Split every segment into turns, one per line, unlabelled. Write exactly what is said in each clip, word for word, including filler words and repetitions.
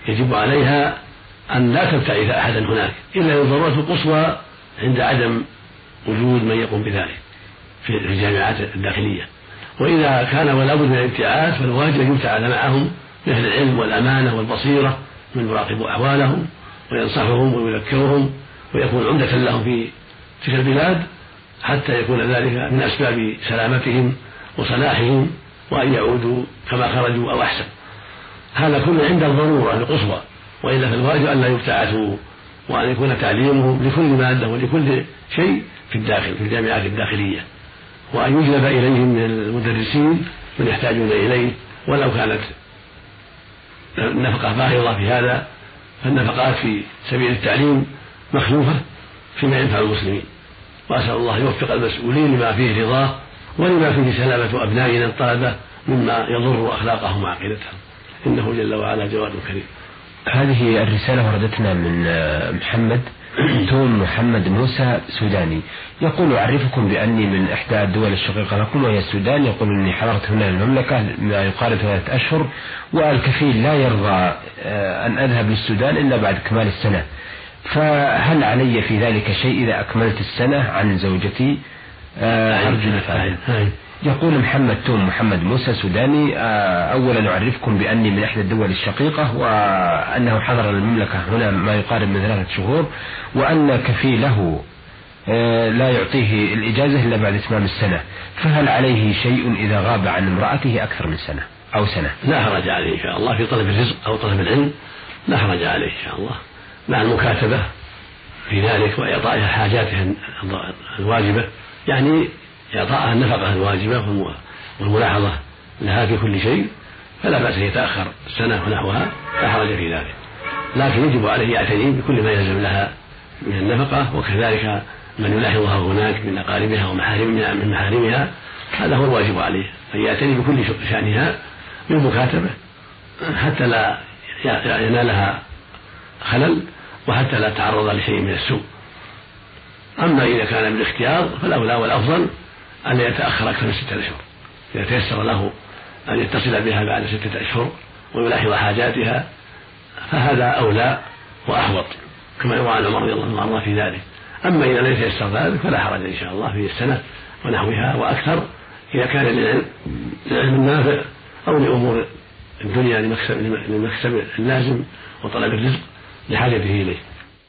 يجب عليها أن لا تبتعث أحدا هناك إلا للضرورة القصوى عند عدم وجود من يقوم بذلك في الجامعات الداخلية. وإذا كان ولا بد من الابتعاث فالواجب أن يبتعث معهم مثل العلم والأمانة والبصيرة من يراقب أحوالهم وينصحهم ويذكرهم ويكون عمدة لهم في تلك البلاد حتى يكون ذلك من أسباب سلامتهم وصلاحهم وأن يعودوا كما خرجوا أو أحسن. هذا كله عند الضرورة القصوى، وإلا فالواجب أن لا يبتعثوا وأن يكون تعليمهم لكل مادة ولكل شيء في الداخل في الجامعات الداخلية، وأن يجلب إليهم من المدرسين من يحتاجون إليه ولو كانت النفقة باهظة في هذا، فالنفقات في سبيل التعليم مخلوفة فيما ينفع المسلمين. وأسأل الله يوفق المسؤولين لما فيه رضاه ولما فيه سلامة أبنائنا الطلبة مما يضر أخلاقهم وعقيدتهم، إنه جل وعلا جواد كريم.
هذه الرسالة وردتنا من محمد توم محمد موسى سوداني، يقول: أعرفكم بأني من إحدى الدول الشقيقة لكم وهي السودان. يقول: إني حضرت هنا المملكة ما يقارب ثلاثة أشهر، والكفيل لا يرضى أن أذهب للسودان إلا بعد كمال السنة، فهل علي في ذلك شيء إذا أكملت السنة عن زوجتي؟ أرجو الفائدة. يقول محمد توم محمد موسى سوداني: أولا أعرفكم بأني من إحدى الدول الشقيقة، وأنه حضر المملكة هنا ما يقارب من ثلاثة شهور، وأن كفيله لا يعطيه الإجازة إلا بعد إتمام السنة، فهل عليه شيء إذا غاب عن امرأته أكثر من سنة أو سنة؟
لا حرج عليه إن شاء الله في طلب الرزق أو طلب العلم، لا حرج عليه إن شاء الله، مع المكاتبة في ذلك وإعطائها حاجاتها الواجبة، يعني إعطاءها النفقة الواجبة والملاحظة لها في كل شيء، فلا بأس يتأخر سنة ونحوها، لا حرج في ذلك، لكن يجب عليه يعتني بكل ما يلزم لها من النفقة، وكذلك من يلاحظها هناك من أقاربها ومحارمها من محارمها، هذا هو الواجب عليه، أن يعتني بكل شأنها بالمكاتبة حتى لا ينالها خلل وحتى لا تعرض لشيء من السوء. أما إذا كان بالاختيار فالأولى والأفضل أن يتأخر أكثر من ستة أشهر، إذا تيسر له أن يتصل بها بعد ستة أشهر ويلاحظ حاجاتها فهذا أولى وأحوط، كما يروى عن عمر رضي الله عنه في ذلك. أما إذا لم يتيسر ذلك فلا حرج إن شاء الله في السنة ونحوها وأكثر، إذا كان للعلم النافع أو لأمور الدنيا لمكسب اللازم وطلب الرزق لحاجته إليه.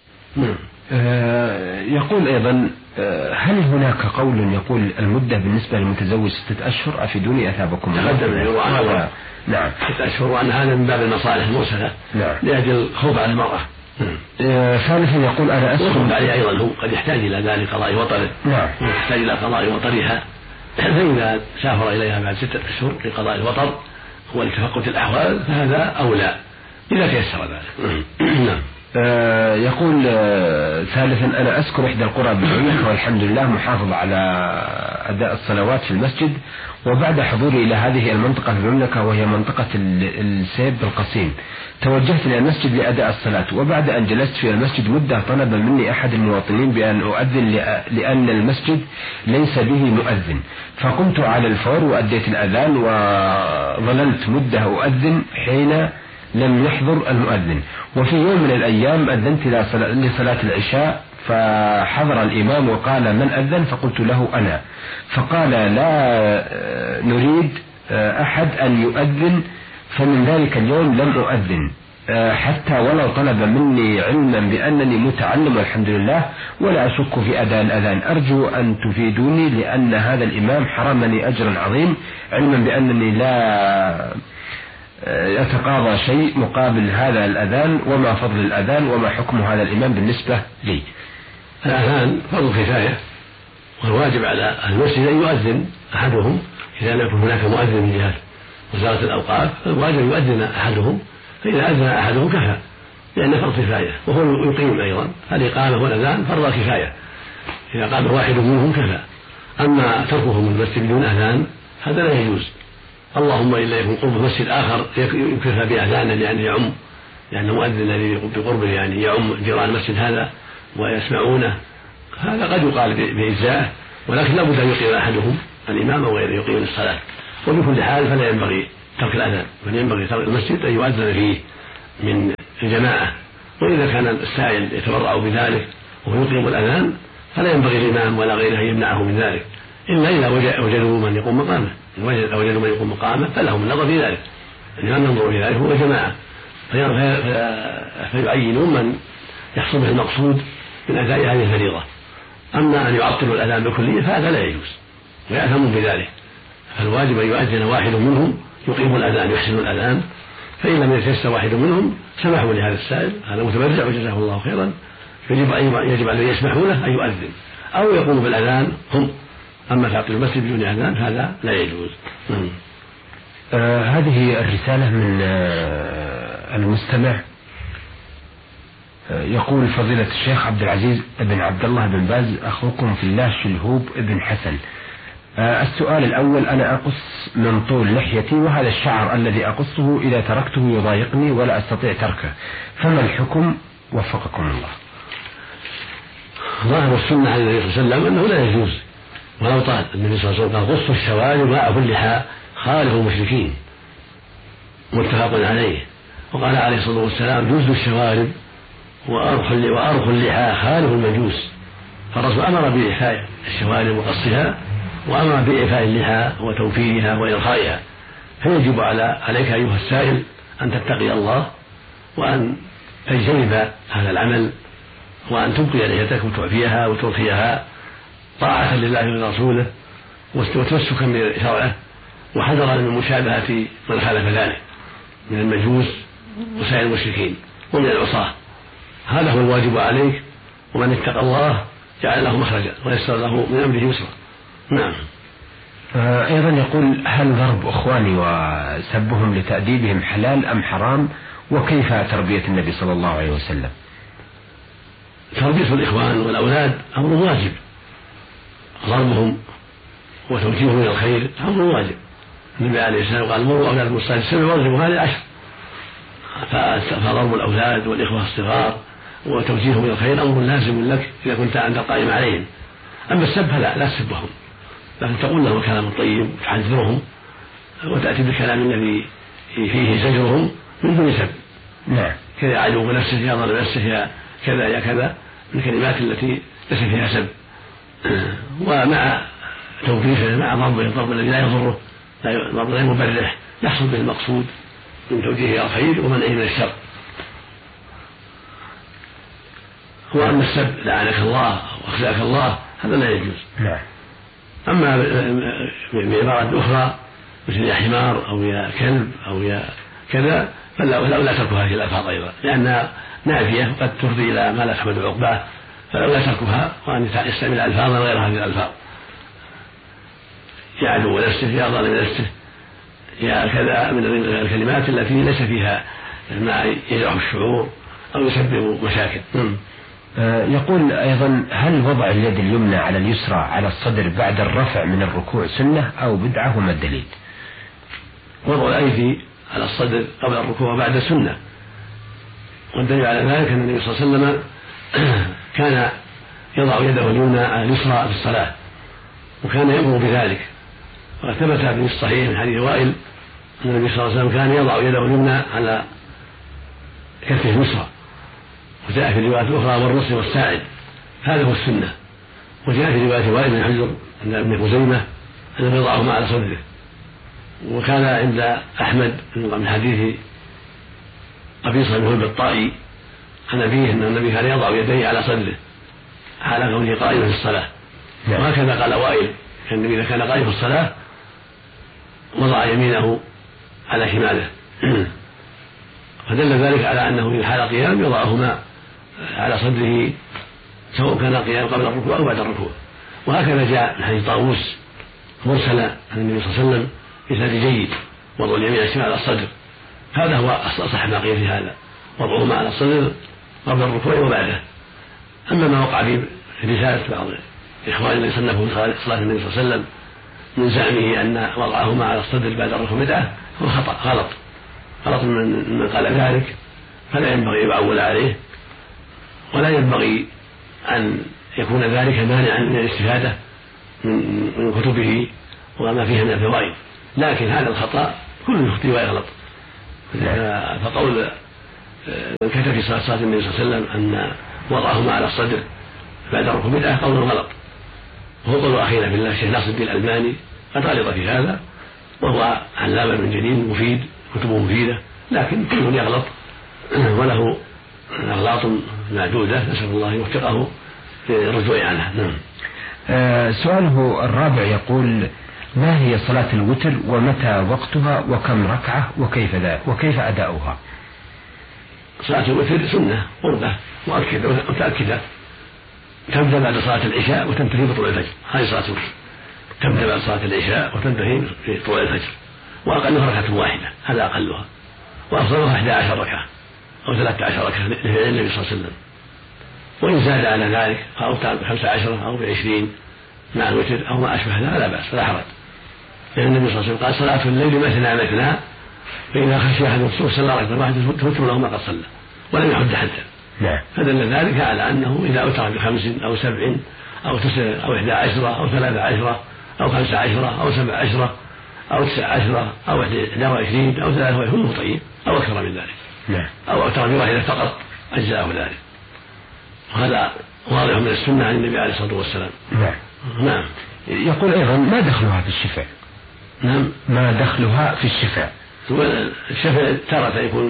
آه يقول أيضا: آه هل هناك قول يقول المدة بالنسبة للمتزوج ستة أشهر؟ أفيدوني أثابكم الله.
تقدم يروى عنه
نعم
ستة أشهر، وأن هذا من باب المصالح المرسلة
نعم
لأجل الخوف على المرأة.
آه ثالثا يقول: أنا أسكن
عليه أيضا هو قد يحتاج إلى ذلك قضاء وطره،
نعم
يحتاج إلى قضاء وطرها، فإذا سافر إليها بعد ستة أشهر لقضاء الوطر ولتفقد الأحوال فهذا أولى إذا تيسر ذلك. نعم.
آه يقول آه ثالثا: أنا أسكن إحدى القرى بالمملكة والحمد لله محافظ على أداء الصلوات في المسجد، وبعد حضوري إلى هذه المنطقة في المملكة وهي منطقة السيب القصيم توجهت إلى المسجد لأداء الصلاة، وبعد أن جلست في المسجد مدة طلب مني أحد المواطنين بأن أؤذن لأن المسجد ليس به مؤذن، فقمت على الفور وأديت الأذان وظللت مدة أؤذن حين لم يحضر المؤذن. وفي يوم من الأيام أذنت لصلاة العشاء فحضر الإمام وقال: من أذن؟ فقلت له: أنا. فقال: لا نريد أحد أن يؤذن، فمن ذلك اليوم لم أؤذن حتى ولو طلب مني علما بأنني متعلم والحمد لله ولا أشك في أداء الأذان. أرجو أن تفيدوني لأن هذا الإمام حرمني أجرا عظيم، علما بأنني لا يتقاضى شيء مقابل هذا الأذان، وما فضل الأذان وما حكم هذا الإمام بالنسبة لي؟
الأذان فرض كفاية، والواجب على المسجد أن يؤذن أحدهم إذا لم يكن هناك مؤذن من جهة وزارة الأوقاف، الواجب يؤذن أحدهم، فإذا أذن أحدهم كفى، لأن فرض كفاية، وهو يقيم أيضا. الإقامة والأذان فرض كفاية، إذا قام واحد منهم كفى. أما تركهم المسجد بدون أذان هذا لا يجوز، اللهم إلا يكون قرب مسجد آخر يكفى بأذانه لأنه يعم، لأن المؤذن الذي بقربه يعني يعم جيران المسجد هذا ويسمعونه، هذا قد يقال بإجزاءه، ولكن لا بد أن يقيم أحدهم الإمام وغيره يقيم الصلاة. وبكل حال فلا ينبغي ترك الأذان، بل ينبغي ترك المسجد أن يؤذن فيه من الجماعة. وإذا كان السائل يتبرع بذلك وهو يقيم الأذان فلا ينبغي الإمام ولا غيره أن يمنعه من ذلك، إلا إذا وجدوا من يقوم مقامه. إن وجدوا من يقوم مقامه فلهم النظر في ذلك، الإمام ينظر في ذلك هو جماعة فيعينون من يحصل به المقصود من أداء هذه الفريضة. أما أن يعطلوا الأذان بكلية فهذا لا يجوز ويأثمون بذلك. فالواجب أن يؤذن واحد منهم يقيم الأذان يحسن الأذان، فإن لم يتيسر واحد منهم سمحوا لهذا السائل هذا متبرع وجزاه الله خيرا، يجب يجب أن يسمحوا له أن يؤذن أو يقوموا بالأذان هم. أما تعطيل المسجد بدون أذان هذا لا يجوز.
آه هذه الرسالة من آه المستمع آه يقول: فضيلة الشيخ عبد العزيز بن عبد الله بن باز، أخوكم في الله شلهوب ابن حسن. آه السؤال الأول: أنا أقص من طول لحيتي، وهذا الشعر الذي أقصه إذا تركته يضايقني ولا أستطيع تركه، فما الحكم وفقكم الله؟
ظاهر السنة عن النبي صلى الله عليه وسلم أنه لا يجوز ولو طال. النبي صلى الله عليه وسلم قال: قصوا الشوارب وأعفوا اللحى خالفوا المشركين، متفق عليه. وقال عليه الصلاة والسلام: جوزوا الشوارب وأرخوا اللحى خالفوا المجوس. فالرسول أمر بإعفاء الشوارب وقصها، وأمر بإعفاء اللحى وتوفيرها وإرخائها. فيجب على عليك أيها السائل أن تتقي الله وأن تجتنب هذا العمل، وأن تبقي لحيتك وتعفيها وترخيها طاعة لله ولرسوله وتمسكا بشرعه، وحذرا من مشابهة من خالف ذلك من المجوس وسائر المشركين ومن العصاة. هذا هو الواجب عليك، ومن اتقى الله جعل له مخرجا ويسر له من أمره يسرا. نعم.
أيضا يقول: هل ضرب أخواني وسبهم لتأديبهم حلال أم حرام؟ وكيف تربية النبي صلى الله عليه وسلم؟
تربية الإخوان والأولاد أمر واجب، ضربهم وتوجيههم إلى الخير أمر واجب. النبي عليه السلام قال: مروا أولادكم الصلاة السبع واضربوا هذه عشر. فضرب الأولاد والإخوة الصغار وتوجيههم إلى الخير أمر لازم لك إذا كنت أنت القائم عليهم. أما السب فلا، لا تسبهم، لكن تقول لهم كلام طيب وتحذرهم وتأتي بالكلام الذي فيه زجرهم من دون سب.
نعم.
كذا يا عدو نفسه، يا ظالم نفسه، يا كذا يا كذا، من الكلمات التي ليس فيها سب. ومع توقيفه مع ضربه الضرب الذي لا يضره، ضرب غير مبرح يحصل به المقصود من توجيهه الى الخير ومنعه من الشر. واما السب لعنك الله واخزاك الله هذا لا يجوز.
نعم.
اما بعبارات اخرى مثل يا حمار او يا كلب او يا كذا فلا لا تركوا هذه الالفاظ ايضا، لانها نافيه قد تفضي الى ما لا تحمد عقباه، فلا تركها وان يستعمل الفاظا غير هذه الالفاظ. يا عدو نفسه، يا ظالم نفسه، يا كذا، من الكلمات التي ليس فيها ما يجرح الشعور او يسبب مشاكل.
يقول أيضا: هل وضع اليد اليمنى على اليسرى على الصدر بعد الرفع من الركوع سنة أو بدعة، وما الدليل؟
وضع الأيدي على الصدر قبل الركوع بعد سنة، والدليل على ذلك أن النبي صلى الله عليه وسلم كان يضع يده اليمنى على اليسرى في الصلاة، وكان يأمر بذلك. وقد ثبت في الصحيح من حديث وائل أن النبي صلى الله عليه وسلم كان يضع يده اليمنى على كفه اليسرى، وجاء في روايات أخرى والرأس والساعد، هذا هو السنة. وجاء في رواية وائل بن حجر أن ابن خزيمة أنه يضعهما على صدره. وكان عند أحمد من حديث قبيصة بن هلب الطائي عن أبيه أن النبي كان يضع يديه على صدره على كونه قائما في الصلاة. وهكذا قال وائل كان النبي إذا كان قائما في الصلاة وضع يمينه على شماله، فدل ذلك على أنه في حال قيام يضعهما على صدره سواء كان قيام قبل الركوع أو بعد الركوع. وهكذا جاء من حديث طاووس مرسلا عن النبي صلى الله عليه وسلم بإسناد جيد وضع اليمين على الشمال على الصدر. هذا هو أصح ما قيل في هذا، وضعهما على الصدر قبل الركوع وبعده. أما ما وقع في رسالة بعض إخواننا الذين صنفوا صلاة النبي صلى الله عليه وسلم من زعمه أن وضعهما على الصدر بعد الركوع بدعة هو خطأ غلط غلط من, من قال ذلك، فلا ينبغي أن يعول عليه، ولا ينبغي أن يكون ذلك مانعا من الاستفادة من كتبه وما فيها من الفوائد. لكن هذا الخطأ كل يخطئ ويغلط، فقول من كتب في صلاة النبي صلى الله عليه وسلم أن وضعهما على الصدر بعد ركوب بدعة قول غلط، وهو قول أخينا بالله الشيخ ناصر الدين الألباني قد غلط في هذا، وهو علامة من جديد مفيد كتبه مفيدة، لكن كل يغلط وله أغلاط معدودة، نسأل الله يوفقه في الرجوع عنها. نعم.
آه سؤاله الرابع يقول: ما هي صلاة الوتر ومتى وقتها وكم ركعة وكيف ذا وكيف أداؤها؟
صلاة الوتر سنة قربة مؤكدة متأكدة، تبدأ بعد صلاة العشاء وتنتهي بطلوع الفجر، هذه صلاة الوتر تبدأ بعد صلاة العشاء وتنتهي في طلوع الفجر، وأقلها ركعة واحدة، هذا أقلها، وأفضلها إحدى عشر ركعة أو ثلاثة عشر ركعة لفعل النبي صلى الله عليه وسلم، وإن زاد على ذلك أو بخمسة عشر أو بعشرين مع الوتر أو ما أشبه ذلك لا بأس فلا حرج، لأن النبي صلى الله عليه وسلم قال: صلاة الليل مثنى مثنى فإذا خشي أحد الصبح صلى ركعة واحدة توتر له ما قد صلى، ولم يحد حتى.
نعم.
فدل ذلك على أنه إذا أوتر بخمس أو سبع أو تسع أو إحدى عشرة أو ثلاثة عشرة أو خمسة عشرة أو سبع عشرة أو تسع عشرة أو إحدى وعشرين أو ثلاثة وعشرين طيب، أو أكثر من ذلك.
نعم.
أو أوتر بواحدة فقط أجزاءه ذلك، وهذا واضح من السنة عن النبي عليه الصلاة والسلام.
نعم.
نعم.
يقول أيضا: ما دخلها في الشفاء؟
نعم.
ما دخلها في الشفاء؟
الشفاء تارة يكون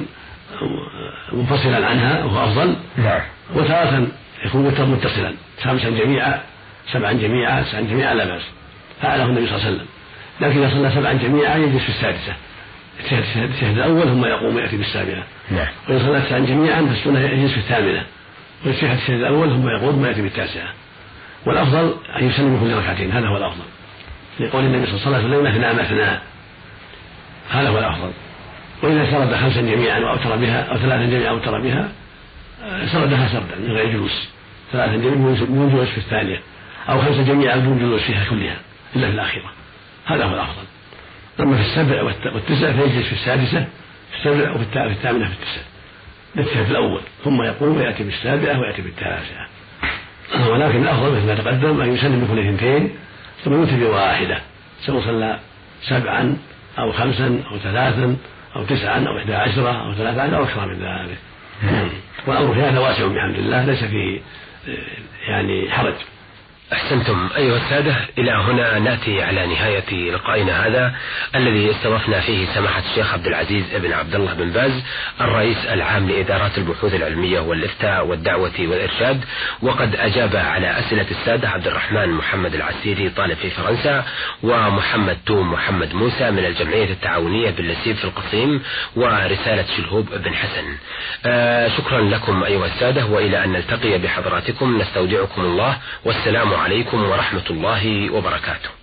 منفصلا عنها وهو أفضل.
نعم.
وتارة يكون متصلا، خمسا جميعا سبعا جميعا تسعا جميعا لا بأس، فعله النبي صلى الله عليه وسلم. لكن إذا صلى سبعا جميعا يجلس في السادسة الشهد الأول ثم يقوم ويأتي بالسابعة.
نعم.
وإذا صلى تسعا جميعا فالسنة يجلس في الثامنة ويشهد الشهد الأول ثم يقوم ثم يأتي بالتاسعة، والأفضل أن يسلم كل ركعتين، هذا هو الأفضل، لقول النبي صلى الله عليه وسلم: مثنى مثنى، هذا هو الأفضل. وإذا سرد خمسا جميعا وأوتر بها أو ثلاثا جميعا وأوتر بها سردها سردا من غير جلوس، ثلاثا جميعا بدون جلوس في الثانية أو خمسا جميعا بدون جلوس فيها كلها إلا في الآخرة، هذا هو الأفضل. أما في السبع والتسع فيجلس في السادسة في السبع وفي الثامنة في التسع في الأول ثم يقوم ويأتي بالسابعة ويأتي بالتاسعة. ولكن الأفضل مثل ما تقدم أن يسلم بكل اثنتين ثم يوتر بواحدة، سواء صلى سبعا أو خمسا أو ثلاثا أو تسعا أو إحدى عشرة أو ثلاثة عشر أو أكثر من ذلك. والأمر في هذا واسع بحمد الله، ليس فيه يعني حرج.
أحسنتم أيها السادة، إلى هنا نأتي على نهاية لقائنا هذا الذي استضفنا فيه سماحة الشيخ عبد العزيز بن عبد الله بن باز الرئيس العام لإدارات البحوث العلمية والإفتاء والدعوة والإرشاد، وقد أجاب على أسئلة السادة عبد الرحمن محمد العسيري طالب في فرنسا، ومحمد توم محمد موسى من الجمعية التعاونية باللسيب في القصيم، ورسالة شلهوب بن حسن. آه شكرا لكم أيها السادة، وإلى أن نلتقي بحضراتكم نستودعكم الله، والسلام عليكم ورحمة الله وبركاته.